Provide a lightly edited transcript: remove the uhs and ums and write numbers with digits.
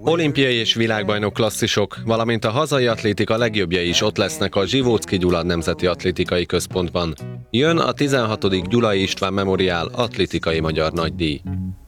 Olimpiai és világbajnok klasszisok, valamint a hazai atlétika legjobbjai is ott lesznek a Zsivóczky Gyula Nemzeti Atlétikai Központban. Jön a 16. Gyulai István Memoriál atlétikai magyar nagydíj.